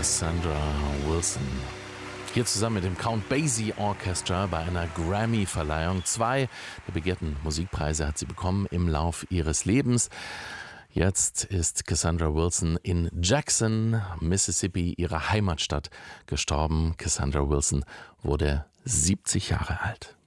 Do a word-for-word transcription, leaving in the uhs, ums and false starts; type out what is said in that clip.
Cassandra Wilson. Hier zusammen mit dem Count Basie Orchestra bei einer Grammy-Verleihung. Zwei der begehrten Musikpreise hat sie bekommen im Lauf ihres Lebens. Jetzt ist Cassandra Wilson in Jackson, Mississippi, ihrer Heimatstadt, gestorben. Cassandra Wilson wurde siebzig Jahre alt.